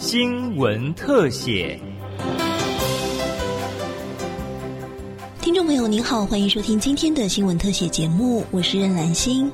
新闻特写。 听众朋友您好，欢迎收听今天的新闻特写节目，我是任兰心。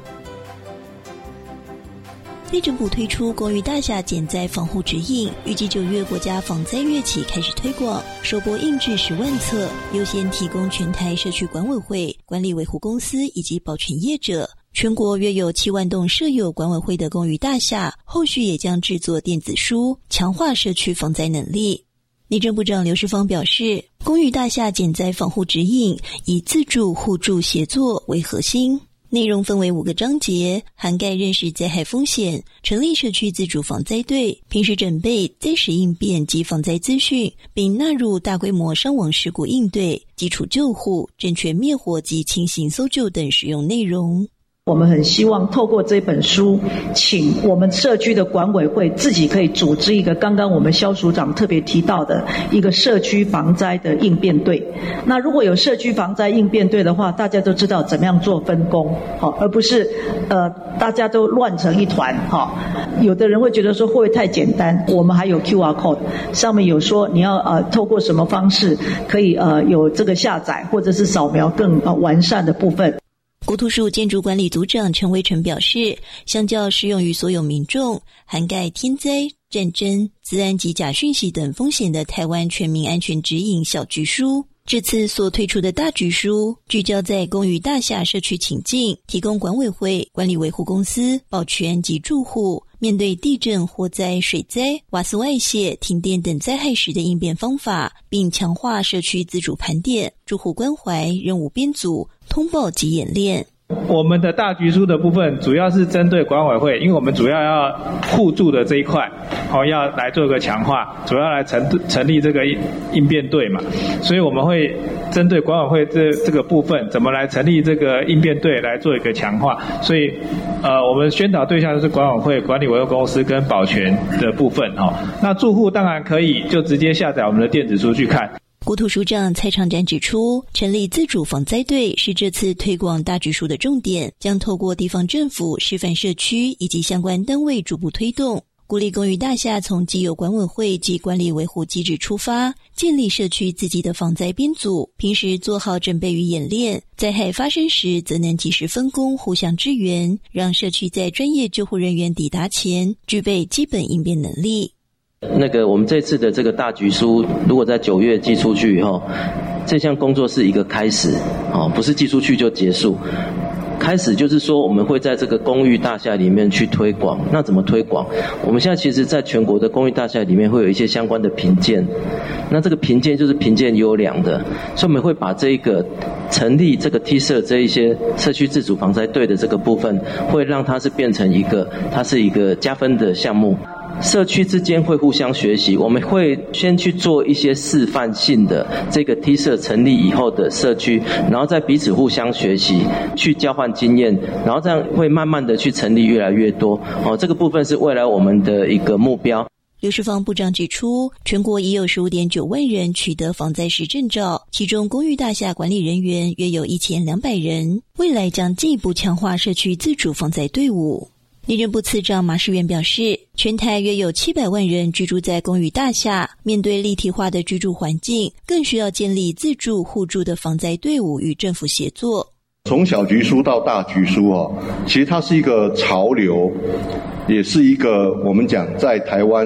内政部推出公寓大厦减灾防护指引，预计9月国家防灾月起开始推广，首波印制10万册，优先提供全台社区管委会、管理维护公司以及保全业者。全国约有7万栋设有管委会的公寓大厦，后续也将制作电子书，强化社区防灾能力。内政部长刘世芳表示，公寓大厦减灾防护指引以自助互助协作为核心，内容分为5个章节，涵盖认识灾害风险、成立社区自主防灾队、平时准备、灾时应变及防灾资讯，并纳入大规模伤亡事故应对、基础救护、正确灭火及轻型搜救等实用内容。 我们很希望透过这本书，请我们社区的管委会自己可以组织一个刚刚我们肖署长特别提到的一个社区防灾的应变队。那如果有社区防灾应变队的话，大家都知道怎么样做分工，而不是大家都乱成一团。有的人会觉得说会不会太简单，我们还有 QR code 上面有说你要透过什么方式可以有这个下载或者是扫描更完善的部分。 国土署建筑管理组长陈维成表示，相较适用于所有民众，涵盖天灾、战争、资安及假讯息等风险的台湾全民安全指引小局书，这次所推出的大局书聚焦在公寓大厦社区情境，提供管委会、管理维护公司、保全及住户面对地震、火灾、水灾、瓦斯外泄、停电等灾害时的应变方法，并强化社区自主盘点、住户关怀、任务编组、通报及演练。 我们的大局书的部分主要是针对管委会，因为我们主要要互助的这一块，要来做一个强化，主要来成立这个应变队嘛，所以我们会针对管委会这个部分，怎么来成立这个应变队来做一个强化。所以我们宣导对象就是管委会、管理维护公司跟保全的部分。那住户当然可以就直接下载我们的电子书去看。 国土署长蔡长展指出，成立自主防灾队是这次推广大局书的重点，将透过地方政府、示范社区以及相关单位逐步推动，鼓励公寓大厦从既有管委会及管理维护机制出发，建立社区自己的防灾编组，平时做好准备与演练，灾害发生时则能及时分工，互相支援，让社区在专业救护人员抵达前具备基本应变能力。 我们这次的这个大局书，如果在9月寄出去以后，这项工作是一个开始，不是寄出去就结束。开始就是说，我们会在这个公寓大厦里面去推广。那怎么推广？我们现在其实在全国的公寓大厦里面会有一些相关的评鉴，那这个评鉴就是评鉴优良的，所以我们会把这一个成立这个 T 社这一些社区自主防灾队的这个部分，会让它是变成它是一个加分的项目。社区之间会互相学习，我们会先去做一些示范性的这个 T 社成立以后的社区，然后再彼此互相学习，去交换经验，然后这样会慢慢的去成立越来越多。这个部分是未来我们的一个目标。 刘世芳部长指出，全国已有 15.9 万人取得防灾时证照，其中公寓大厦管理人员约有1200人，未来将进一步强化社区自主防灾队伍。内政部次长马世元表示，全台约有700万人居住在公寓大厦，面对立体化的居住环境，更需要建立自助互助的防灾队伍与政府协作。 从小局书到大局书其实它是一个潮流，也是一个我们讲在台湾